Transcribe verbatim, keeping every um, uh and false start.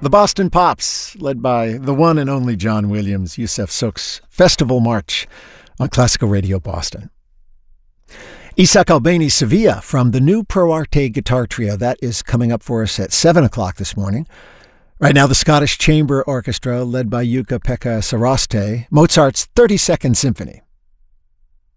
The Boston Pops, led by the one and only John Williams, Yusef Sook's Festival March on Classical Radio Boston. Isaac Albéniz Sevilla from the new Pro Arte Guitar Trio. That is coming up for us at seven o'clock this morning. Right now, the Scottish Chamber Orchestra, led by Jukka-Pekka Saraste, Mozart's thirty-second Symphony.